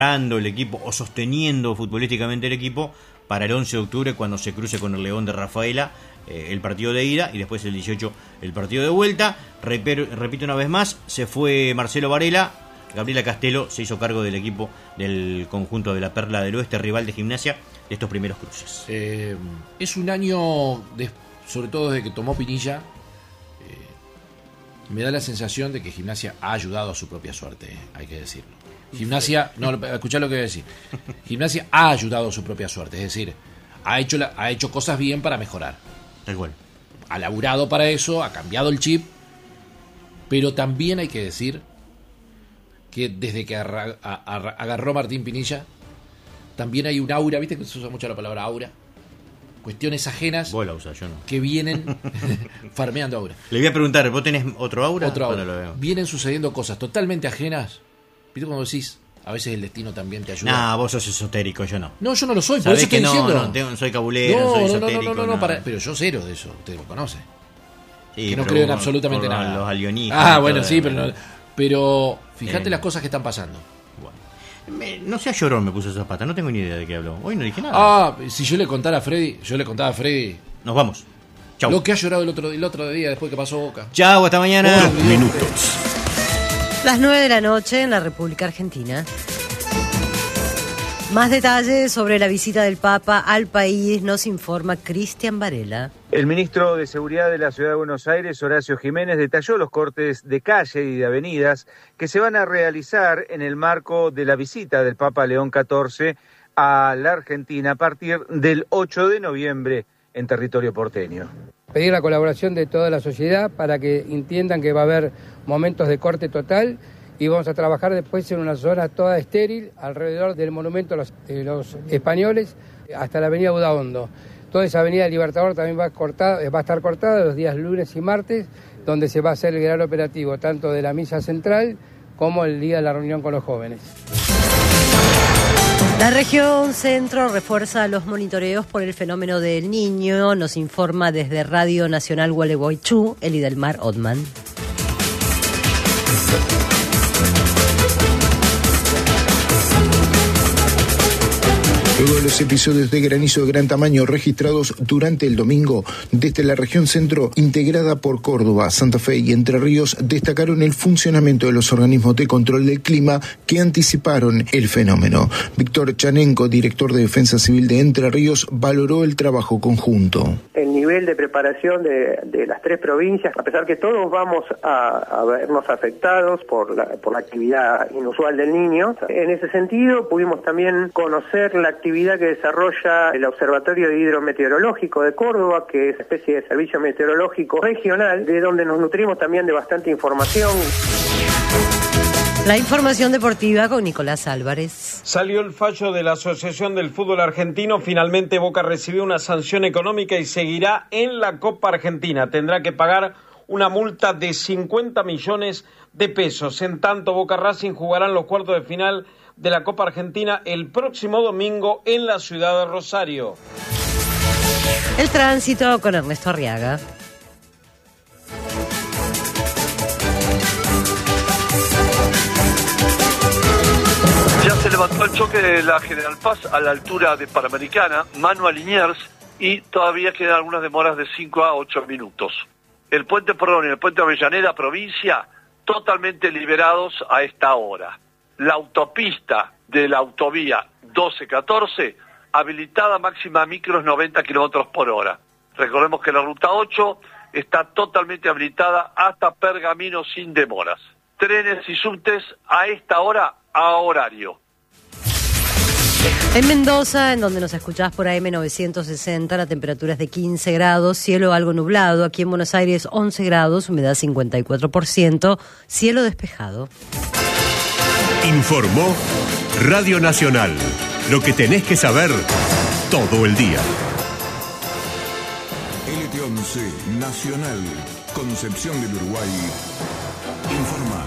el equipo o sosteniendo futbolísticamente el equipo para el 11 de octubre cuando se cruce con el León de Rafaela, el partido de ida, y después el 18 el partido de vuelta. Repito una vez más, se fue Marcelo Varela, Gabriela Castelo se hizo cargo del equipo del conjunto de la Perla del Oeste, rival de Gimnasia de estos primeros cruces. Es un año, sobre todo desde que tomó Pinilla, me da la sensación de que Gimnasia ha ayudado a su propia suerte, hay que decirlo. Gimnasia, no, escuchá lo que voy a decir. Gimnasia ha ayudado a su propia suerte, es decir, ha hecho cosas bien para mejorar. Tal cual. Ha laburado para eso, ha cambiado el chip, pero también hay que decir que desde que agarró Martín Pinilla, también hay un aura, ¿viste que se usa mucho la palabra aura? Cuestiones ajenas. Vos la usás, yo no. Que vienen farmeando aura. Le voy a preguntar, ¿vos tenés otro aura? Otro aura. Vienen sucediendo cosas totalmente ajenas. ¿Viste cuando decís? A veces el destino también te ayuda. No, vos sos esotérico, yo no. No, yo no lo soy, por eso estoy diciendo. No, soy cabulero, soy esotérico. No, pero yo cero de eso, usted lo conoce. Sí, que no creo en absolutamente nada. Los alienígenas. Bueno, sí, pero fíjate las cosas que están pasando. Bueno. No sea llorón, me puso Zapata, no tengo ni idea de qué habló. Hoy no dije nada. Si yo le contara a Freddy, Nos vamos. Chau. Lo que ha llorado el otro día después que pasó Boca. Chau, hasta mañana. 2 minutos. Las 9 de la noche en la República Argentina. Más detalles sobre la visita del Papa al país nos informa Cristian Varela. El ministro de Seguridad de la Ciudad de Buenos Aires, Horacio Jiménez, detalló los cortes de calle y de avenidas que se van a realizar en el marco de la visita del Papa León XIV a la Argentina a partir del 8 de noviembre en territorio porteño. Pedir la colaboración de toda la sociedad para que entiendan que va a haber momentos de corte total y vamos a trabajar después en una zona toda estéril alrededor del monumento de los españoles hasta la avenida Budaondo. Toda esa avenida Libertador también va a estar cortada los días lunes y martes, donde se va a hacer el gran operativo tanto de la misa central como el día de la reunión con los jóvenes. La región centro refuerza los monitoreos por el fenómeno del Niño, nos informa desde Radio Nacional Gualeguaychú, Elidelmar Otman. Luego de los episodios de granizo de gran tamaño registrados durante el domingo, desde la región centro, integrada por Córdoba, Santa Fe y Entre Ríos, destacaron el funcionamiento de los organismos de control del clima que anticiparon el fenómeno. Víctor Chanenko, director de Defensa Civil de Entre Ríos, valoró el trabajo conjunto. El nivel de preparación de las tres provincias, a pesar que todos vamos a vernos afectados por la actividad inusual del Niño, en ese sentido pudimos también conocer la actividad que desarrolla el Observatorio Hidrometeorológico de Córdoba, que es una especie de servicio meteorológico regional, de donde nos nutrimos también de bastante información. La información deportiva con Nicolás Álvarez. Salió el fallo de la Asociación del Fútbol Argentino. Finalmente Boca recibió una sanción económica y seguirá en la Copa Argentina. Tendrá que pagar una multa de 50 millones de pesos. En tanto, Boca Racing jugarán los cuartos de final de la Copa Argentina el próximo domingo en la ciudad de Rosario. El tránsito con Ernesto Arriaga. Ya se levantó el choque de la General Paz a la altura de Panamericana, mano a Liniers, y todavía quedan algunas demoras de 5 a 8 minutos. El puente Perdón y el puente Avellaneda, provincia, totalmente liberados a esta hora. La autopista de la autovía 1214, habilitada máxima micros 90 kilómetros por hora. Recordemos que la ruta 8 está totalmente habilitada hasta Pergamino sin demoras. Trenes y subtes a esta hora a horario. En Mendoza, en donde nos escuchás por AM 960, la temperatura es de 15 grados, cielo algo nublado. Aquí en Buenos Aires 11 grados, humedad 54%, cielo despejado. Informó Radio Nacional. Lo que tenés que saber todo el día. LT11 Nacional, Concepción del Uruguay. Informa.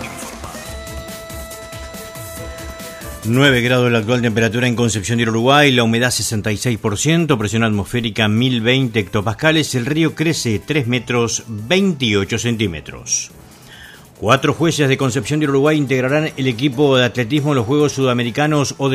9 grados la actual temperatura en Concepción del Uruguay, la humedad 66%, presión atmosférica 1020 hectopascales, el río crece 3 metros 28 centímetros. 4 jueces de Concepción del Uruguay integrarán el equipo de atletismo en los Juegos Sudamericanos o